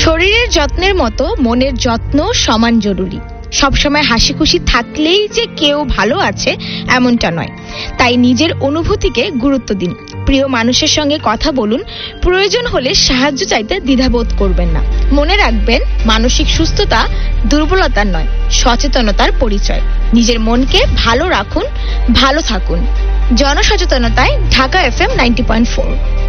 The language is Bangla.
শরীরের যত্নের মতো মনের যত্ন সমান জরুরি। সবসময় হাসি খুশি থাকলেই যে কেউ ভালো আছে এমনটা নয়। তাই নিজের অনুভূতিকে গুরুত্ব দিন। প্রিয় মানুষের সঙ্গে কথা বলুন। প্রয়োজন হলে সাহায্য চাইতে দ্বিধাবোধ করবেন না। মনে রাখবেন, মানসিক সুস্থতা দুর্বলতার নয়, সচেতনতার পরিচয়। নিজের মনকে ভালো রাখুন, ভালো থাকুন। জনসচেতনতায় ঢাকা FM 90.4।